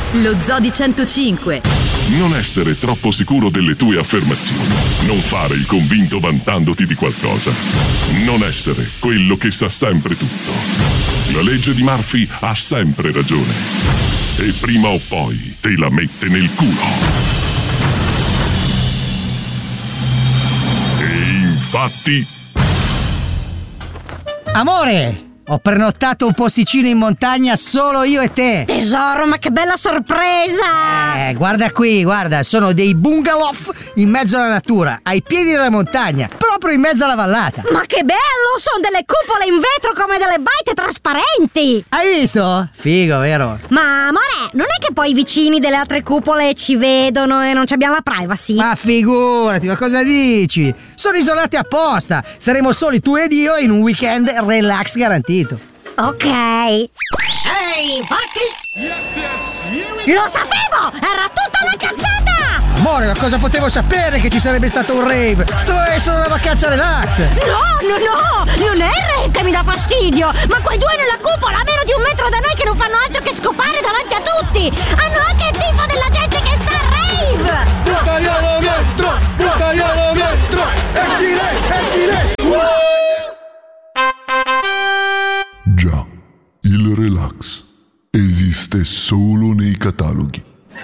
Lo Zodi 105. Non essere troppo sicuro delle tue affermazioni. Non fare il convinto vantandoti di qualcosa. Non essere quello che sa sempre tutto. La legge di Murphy ha sempre ragione. E prima o poi te la mette nel culo. E infatti... Amore! Ho prenotato un posticino in montagna solo io e te. Tesoro, ma che bella sorpresa! Guarda qui, guarda, sono dei bungalow in mezzo alla natura, ai piedi della montagna, proprio in mezzo alla vallata. Ma che bello! Sono delle cupole in vetro come delle baite trasparenti! Hai visto? Figo, vero? Ma amore, non è che poi i vicini delle altre cupole ci vedono e non ci abbiamo la privacy? Ma figurati, ma cosa dici? Sono isolati apposta. Saremo soli tu ed io in un weekend relax garantito. Ok. Ehi, fatti! Lo sapevo! Era tutta una cazzata! Amore, ma cosa potevo sapere che ci sarebbe stato un rave? Dov'è solo una vacanza relax? No! Non è il rave che mi dà fastidio! Ma quei due nella cupola a meno di 1 metro da noi che non fanno altro che scopare davanti a tutti! Hanno anche il tifo della gente che sta al rave! Buttaglielo dentro! Buttaglielo dentro! Escile! Già, il relax esiste solo nei cataloghi.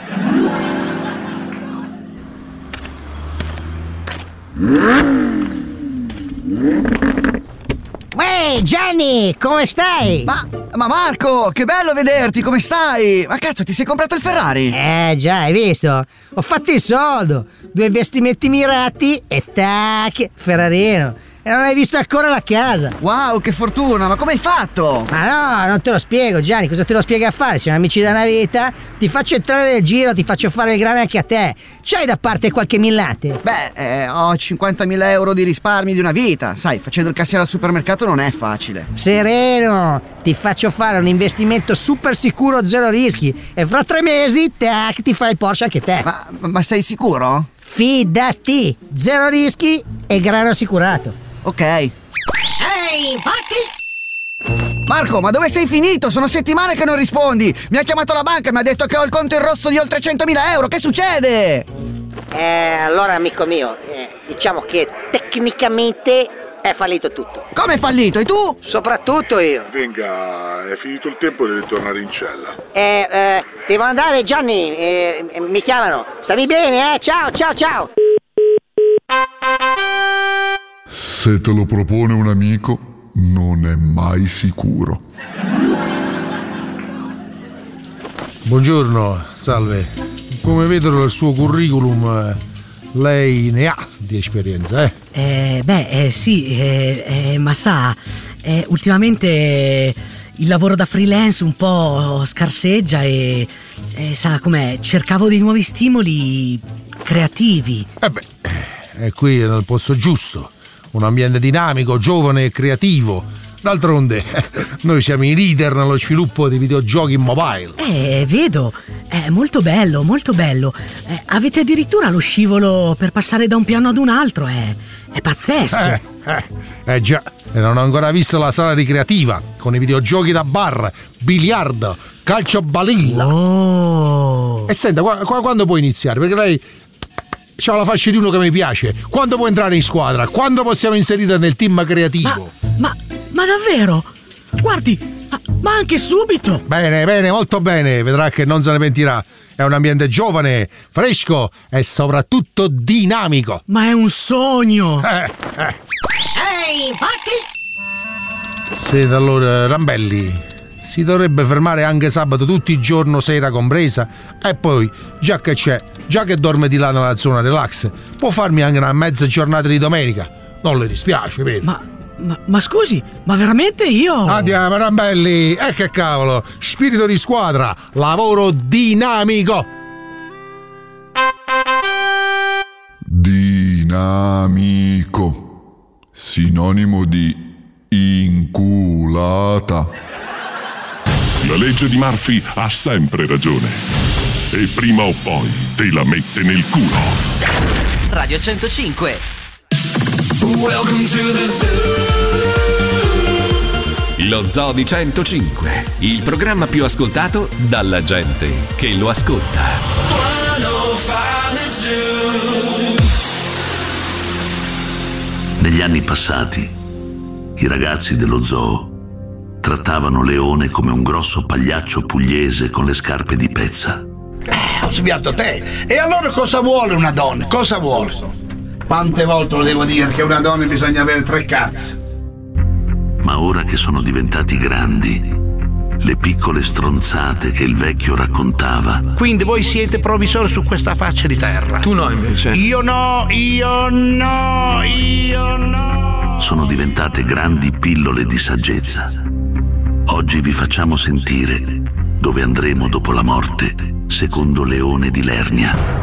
Uè, Gianni, come stai? Ma Marco, che bello vederti, come stai? Ma cazzo, ti sei comprato il Ferrari? Già, hai visto? Ho fatto il soldo, 2 investimenti mirati e tac, Ferrarino. E non hai visto ancora la casa. Wow, che fortuna, ma come hai fatto? Ma no, non te lo spiego, Gianni, cosa te lo spiega a fare? Siamo amici da una vita, ti faccio entrare nel giro, ti faccio fare il grane anche a te. C'hai da parte qualche millate? Beh, ho 50.000 euro di risparmi di una vita. Sai, facendo il cassiere al supermercato non è facile. Sereno, ti faccio fare un investimento super sicuro, 0 rischi. E fra 3 mesi, tac, ti fai il Porsche anche te. Ma sei sicuro? Fidati, 0 rischi e grano assicurato. Ok. Ehi, fatti! Marco, ma dove sei finito? Sono settimane che non rispondi. Mi ha chiamato la banca e mi ha detto che ho il conto in rosso di oltre 100.000 euro. Che succede? Allora, amico mio, diciamo che tecnicamente è fallito tutto. Come è fallito? E tu? Soprattutto io. Venga, è finito il tempo, devi tornare in cella. Devo andare, Gianni. Mi chiamano. Stammi bene, Ciao. Se te lo propone un amico, non è mai sicuro. Buongiorno, salve. Come vedo dal suo curriculum, lei ne ha di esperienza, Sì, ma sa, ultimamente il lavoro da freelance un po' scarseggia e sa com'è, cercavo dei nuovi stimoli creativi. È qui nel posto giusto. Un ambiente dinamico, giovane e creativo. D'altronde, noi siamo i leader nello sviluppo di videogiochi mobile. Vedo, è molto bello, molto bello. Avete addirittura lo scivolo per passare da un piano ad un altro, è pazzesco. Già, e non ho ancora visto la sala ricreativa, con i videogiochi da bar, biliardo, calcio balilla. Oh. E senta, quando può iniziare? Perché lei... c'ha la fascia di uno che mi piace. Quando può entrare in squadra? Quando possiamo inserire nel team creativo? Ma davvero? Guardi, ma anche subito. Bene, molto bene. Vedrà che non se ne pentirà. È un ambiente giovane, fresco e soprattutto dinamico. Ma è un sogno. Ehi, fatti! Senti, allora, Rambelli, si dovrebbe fermare anche sabato tutti i giorni, sera compresa. E poi, già che dorme di là nella zona relax, può farmi anche una mezza giornata di domenica. Non le dispiace, vero? Ma scusi, ma veramente io? Andiamo, Rambelli, che cavolo, spirito di squadra, lavoro dinamico. Dinamico, sinonimo di inculata. La legge di Murphy ha sempre ragione. E prima o poi te la mette nel culo. Radio 105. Welcome to the zoo. Lo Zoo di 105, il programma più ascoltato dalla gente che lo ascolta. Negli anni passati, i ragazzi dello zoo trattavano Leone come un grosso pagliaccio pugliese con le scarpe di pezza. Ho sbagliato te. E allora cosa vuole una donna? Cosa vuole? Quante volte lo devo dire che una donna bisogna avere 3 cazzi. Ma ora che sono diventati grandi, le piccole stronzate che il vecchio raccontava Quindi voi siete provvisori su questa faccia di terra. Tu no, invece. Io no. sono diventate grandi pillole di saggezza. Oggi vi facciamo sentire dove andremo dopo la morte, secondo Leone di Lernia.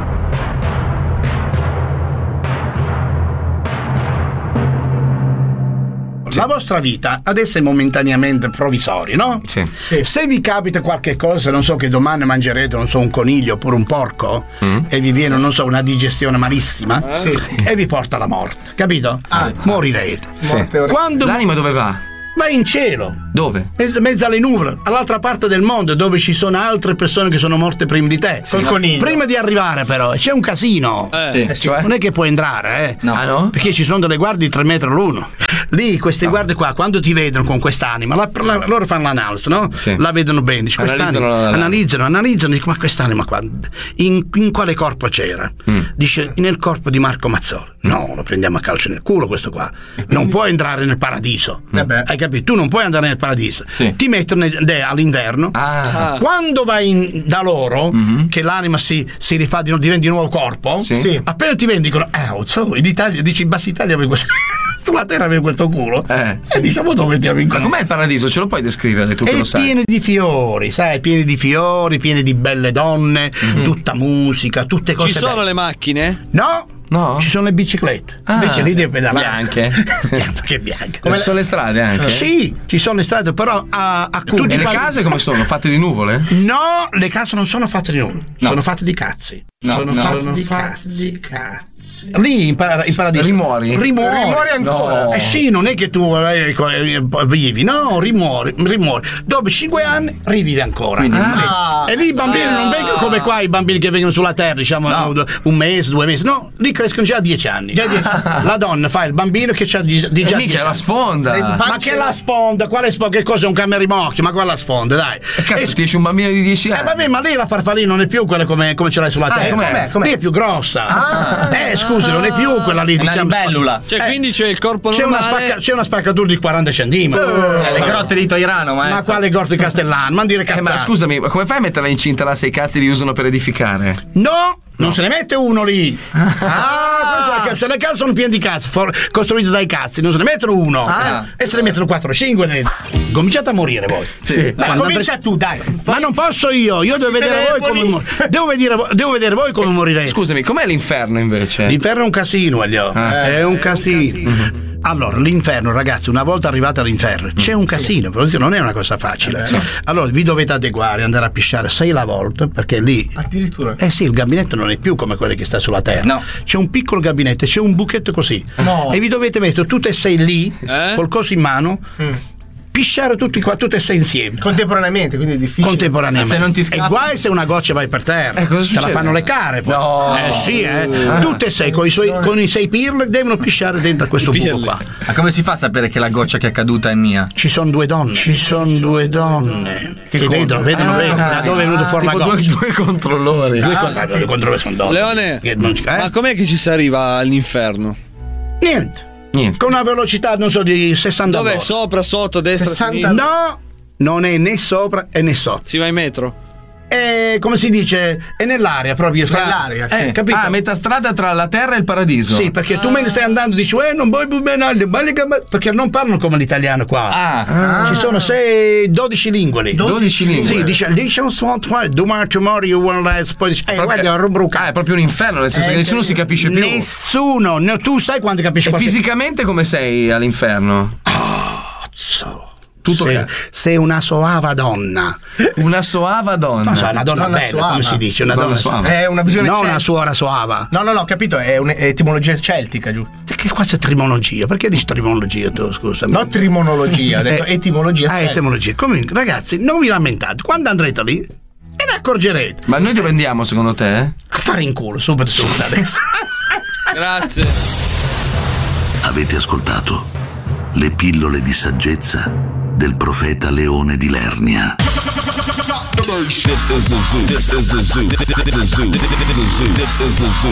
La vostra vita adesso è momentaneamente provvisoria, no? Sì. Se vi capita qualche cosa, non so, che domani mangerete, non so, un coniglio oppure un porco e vi viene, non so, una digestione malissima e vi porta alla morte, capito? Morirete. Quando l'anima dove va? Vai in cielo. Dove? Mezzo alle nuvole, all'altra parte del mondo, dove ci sono altre persone che sono morte prima di te. Col coniglio. Prima di arrivare, però, c'è un casino. Cioè? Non è che puoi entrare, No. Ah, no? Perché ci sono delle guardie di 3 metri l'uno. Lì, queste guardie qua, quando ti vedono con quest'anima, loro fanno l'analisi, no? Sì. La vedono bene. Dice, analizzano, dico, ma quest'anima qua, in quale corpo c'era? Dice, nel corpo di Marco Mazzoli. No, lo prendiamo a calcio nel culo questo qua. Non può entrare nel paradiso. Hai capito? Tu non puoi andare nel paradiso. Sì. Ti mettono all'inverno. Quando vai da loro, che l'anima si rifà, diventa di nuovo corpo, appena ti vendicono, in Italia, dici, in Bassa Italia questo, sulla terra aveva questo culo. E diciamo dove ti Ma com'è il paradiso? Ce lo puoi descrivere? Tu che lo sai? È pieno di fiori, sai, pieni di belle donne, tutta musica, tutte cose Ci sono belle. le macchine? No, ci sono le biciclette. Invece lì devi pedalare. Bianche? Che bianche. Ci sono le strade anche? Sì, ci sono le strade, però a E le case come sono? Fatte di nuvole? No, le case non sono fatte di nuvole, sono fatte di cazzi. Sono fatte di cazzi. Lì in paradiso Rimuori ancora. No. Sì, non è che tu vivi, no, rimuori. Dopo 5 anni rivivi ancora. E lì i bambini non vengono come qua i bambini che vengono sulla terra, diciamo, un mese, 2 mesi. No, lì crescono già a 10 anni. La donna fa il bambino che c'ha di già 10 anni. La sfonda. Ma che la sponda? Quale sponda? Che cosa è un camerimocchio? Ma quella sfonda, dai. Cazzo, ti esce un bambino di 10 anni. Vabbè, ma lì la farfallina non è più quella come ce l'hai sulla terra. Com'è? Lì è più grossa. Scusi, non è più quella lì, diciamo. Una libellula. Quindi c'è il corpo c'è normale. c'è una spaccatura di 40 centimetri. Le grotte di Toirano, maestro. Ma quale grotte di Castellano? Ma dire cazzate. Ma scusami, come fai a metterla incinta là se i cazzi li usano per edificare? No! Non se ne mette uno lì. Se le case sono piene di cazzi, costruite dai cazzi, non se ne mettono uno. E se ne mettono 4 o 5 dentro. Cominciate a morire voi. Dai, comincia tu, dai. Ma non posso io devo vedere voi come devo vedere voi come morirete. Scusami, com'è l'inferno invece? L'inferno è un casino, è un casino. Allora, l'inferno, ragazzi, una volta arrivati all'inferno, c'è un casino, non è una cosa facile. Allora, vi dovete adeguare, andare a pisciare 6 la volta, perché lì. Addirittura? Sì, il gabinetto non è più come quello che sta sulla terra. No. C'è un piccolo gabinetto, c'è un buchetto così. No. E vi dovete mettere tutte e 6 lì, col coso in mano. Pisciare tutti qua, tutte e 6 insieme. Contemporaneamente, quindi è difficile. Contemporaneamente. Se non ti scappi. E guai se una goccia vai per terra. Cosa Te succede? la fanno le care poi. No. Tutte e 6 con i 6 pirle devono pisciare dentro a questo buco qua. Ma come si fa a sapere che la goccia che è caduta è mia? Ci sono 2 donne. Che vedono da dove è venuto fuori la goccia. 2 controllori. 2 controllori sono donne. Leone, ma com'è che ci si arriva all'inferno? Niente. Con una velocità, non so, di 60 Dov'è? all'ora. Sopra, sotto, destra, 60. sinistra? No, non è né sopra e né sotto. Si va in metro? È, come si dice, è nell'aria proprio. Nell'aria, sì. Capito? Metà strada tra la terra e il paradiso. Sì, perché tu me ne stai andando e dici, non vuoi più bene, perché non parlano come l'italiano qua. Ci sono 12 lingue lì. 12 lingue. Sì, dice domani, tomorrow you want less, poi dice, guarda, è proprio un inferno, nel senso che nessuno si capisce più. Nessuno, tu sai quando capisci. E fisicamente come sei all'inferno? Tutto sei una soava donna. Una soava donna. Non so, una donna bella, soava. come si dice? Una donna soava. È una visione non celtica. una suora soava. No, capito, è un'etimologia celtica, giù. Che qua c'è trimonologia? Perché dici trimonologia tu, scusami? No, trimonologia, ho detto etimologia. Ah, etimologia. Comunque, ragazzi, non vi lamentate. Quando andrete lì, ve ne accorgerete. Ma noi dove andiamo, secondo te? A fare in culo, subito adesso. Grazie. Avete ascoltato le pillole di saggezza del profeta Leone di Lernia. This is the zoo.